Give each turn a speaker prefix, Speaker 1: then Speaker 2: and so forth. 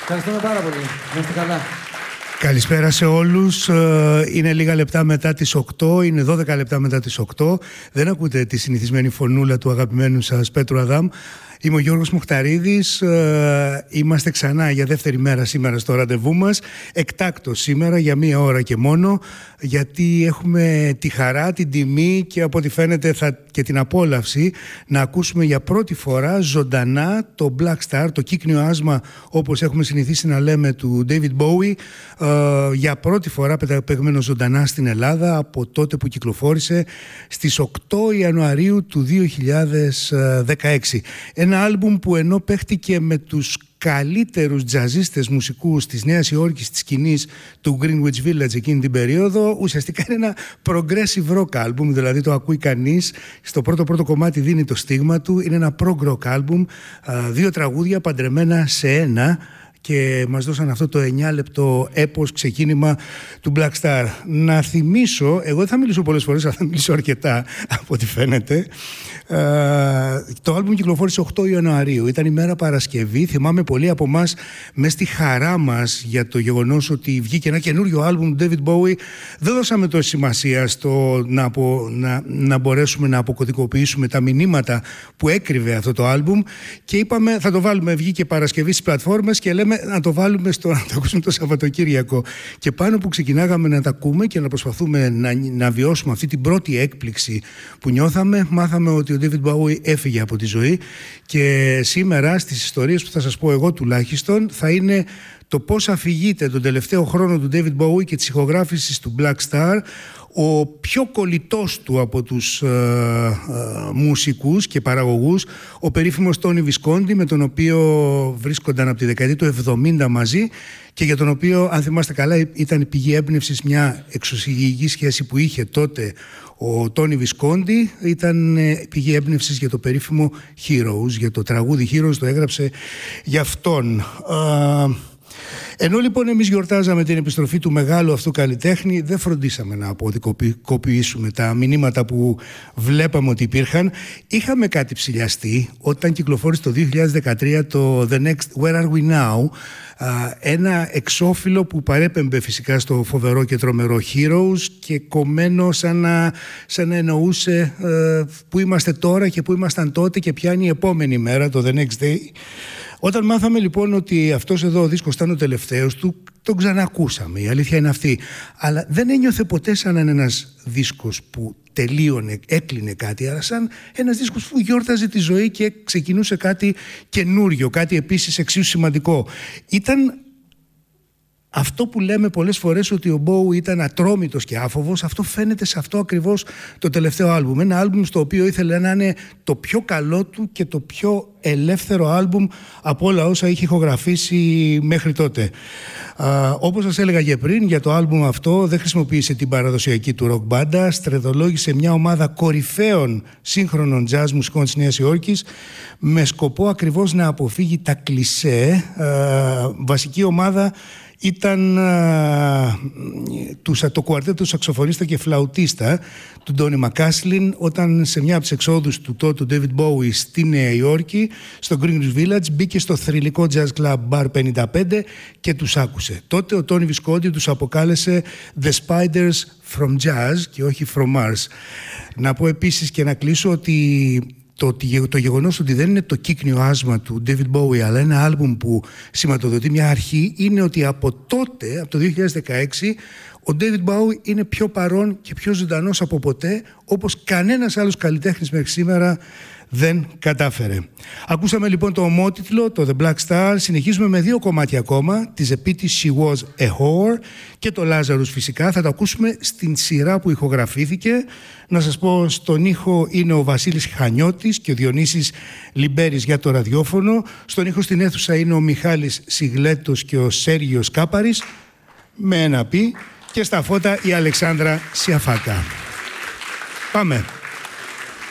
Speaker 1: Ευχαριστούμε πάρα πολύ. Να είστε καλά.
Speaker 2: Καλησπέρα σε όλους. Είναι λίγα λεπτά μετά τις 8, είναι 12 λεπτά μετά τις 8. Δεν ακούτε τη συνηθισμένη φωνούλα του αγαπημένου σας Πέτρου Αδάμ. Είμαι ο Γιώργος Μουχταρίδης. Είμαστε ξανά για δεύτερη μέρα σήμερα στο ραντεβού μας. Εκτάκτος σήμερα για μία ώρα και μόνο, γιατί έχουμε τη χαρά, την τιμή και από ό,τι φαίνεται και την απόλαυση να ακούσουμε για πρώτη φορά ζωντανά το Black Star, το κύκνιο άσμα όπως έχουμε συνηθίσει να λέμε του David Bowie, για πρώτη φορά παιγμένο ζωντανά στην Ελλάδα από τότε που κυκλοφόρησε στις 8 Ιανουαρίου του 2016. Ένα άλμπουμ που ενώ παίχτηκε με τους καλύτερους τζαζίστες μουσικούς της Νέας Υόρκης, της σκηνής του Greenwich Village εκείνη την περίοδο, ουσιαστικά είναι ένα progressive rock άλμπουμ, δηλαδή το ακούει κανείς, στο πρώτο κομμάτι δίνει το στίγμα του, είναι ένα prog rock άλμπουμ, 2 τραγούδια παντρεμένα σε ένα, και μας δώσαν αυτό το 9 λεπτό έπος ξεκίνημα του Black Star. Να θυμίσω, εγώ δεν θα μιλήσω πολλές φορές, αλλά θα μιλήσω αρκετά από ό,τι φαίνεται. Το άλμπουμ κυκλοφόρησε 8 Ιανουαρίου, ήταν η μέρα Παρασκευή. Θυμάμαι πολλοί από εμάς μες στη χαρά μας για το γεγονός ότι βγήκε ένα καινούριο άλμπουμ του David Bowie. Δεν δώσαμε τόση σημασία στο να μπορέσουμε να αποκωδικοποιήσουμε τα μηνύματα που έκρυβε αυτό το άλμπουμ και είπαμε θα το βάλουμε, βγήκε Παρασκευή στις πλατφόρμες και λέμε να το βάλουμε να το ακούσουμε το Σαββατοκύριακο. Και πάνω που ξεκινάγαμε να τα ακούμε και να προσπαθούμε να βιώσουμε αυτή την πρώτη έκπληξη που νιώθαμε, μάθαμε ότι ο David Bowie έφυγε από τη ζωή, και σήμερα στις ιστορίες που θα σας πω εγώ τουλάχιστον θα είναι το πώς αφηγείται τον τελευταίο χρόνο του David Bowie και της ηχογράφησης του Black Star ο πιο κολλητός του από τους μουσικούς και παραγωγούς, ο περίφημος Τόνι Βισκόντι, με τον οποίο βρίσκονταν από τη δεκαετία του 70 μαζί και για τον οποίο, αν θυμάστε καλά, ήταν πηγή έμπνευσης μια εξωσυγεϊκή σχέση που είχε τότε ο Τόνι Βισκόντι, ήταν πηγή έμπνευσης για το περίφημο Heroes, για το τραγούδι Heroes, το έγραψε για αυτόν. Ενώ λοιπόν εμείς γιορτάζαμε την επιστροφή του μεγάλου αυτού καλλιτέχνη, δεν φροντίσαμε να αποδικοποιήσουμε τα μηνύματα που βλέπαμε ότι υπήρχαν. Είχαμε κάτι ψηλιαστεί όταν κυκλοφόρησε το 2013 το The Next Where Are We Now, ένα εξώφυλλο που παρέπεμπε φυσικά στο φοβερό και τρομερό Heroes και κομμένο σαν να εννοούσε που είμαστε τώρα και που ήμασταν τότε και ποια είναι η επόμενη μέρα, το The Next Day. Όταν μάθαμε λοιπόν ότι αυτός εδώ ο δίσκος ήταν ο τελευταίος του, τον ξανακούσαμε, η αλήθεια είναι αυτή. Αλλά δεν ένιωθε ποτέ σαν ένας δίσκος που τελείωνε, έκλεινε κάτι, αλλά σαν ένας δίσκος που γιόρταζε τη ζωή και ξεκινούσε κάτι καινούριο, κάτι επίσης εξίσου σημαντικό. Ήταν αυτό που λέμε πολλές φορές ότι ο Bowie ήταν ατρόμητος και άφοβος, αυτό φαίνεται σε αυτό ακριβώς το τελευταίο άλμπουμ. Ένα άλμπουμ στο οποίο ήθελε να είναι το πιο καλό του και το πιο ελεύθερο άλμπουμ από όλα όσα είχε ηχογραφήσει μέχρι τότε. Όπως σας έλεγα και πριν, για το άλμπουμ αυτό δεν χρησιμοποίησε την παραδοσιακή του ροκ μπάντα, στρεδολόγησε μια ομάδα κορυφαίων σύγχρονων jazz μουσικών της Νέας Υόρκης με σκοπό ακριβώς να αποφύγει τα κλισέ. Βασική ομάδα ήταν το κουαρτέτο του σαξοφωνίστα και φλαουτίστα του Ντόνι Μακάσλιν, όταν σε μια από τις εξόδους του τότε του David Bowie στη Νέα Υόρκη, στο Greenwich Village, μπήκε στο θρυλικό jazz club Bar 55 και τους άκουσε. Τότε ο Τόνι Βισκόντι τους αποκάλεσε The Spiders from Jazz και όχι from Mars. Να πω επίσης και να κλείσω ότι το γεγονός ότι δεν είναι το κύκνιο άσμα του David Bowie αλλά ένα άλμπουμ που σηματοδοτεί μια αρχή, είναι ότι από τότε, από το 2016, ο David Bowie είναι πιο παρόν και πιο ζωντανός από ποτέ, όπως κανένας άλλος καλλιτέχνης μέχρι σήμερα δεν κατάφερε. Ακούσαμε λοιπόν το ομότιτλο, το The Black Star. Συνεχίζουμε με 2 κομμάτια ακόμα, της επίτης She Was a Whore και το Lazarus φυσικά. Θα το ακούσουμε στην σειρά που ηχογραφήθηκε. Να σας πω, στον ήχο είναι ο Βασίλης Χανιώτης και ο Διονύσης Λιμπέρης για το ραδιόφωνο. Στον ήχο στην αίθουσα είναι ο Μιχάλης Σιγλέτος και ο Σέργιος Κάπαρης με ένα πι, και στα φώτα η Αλεξάνδρα Σιαφάκα. Πάμε.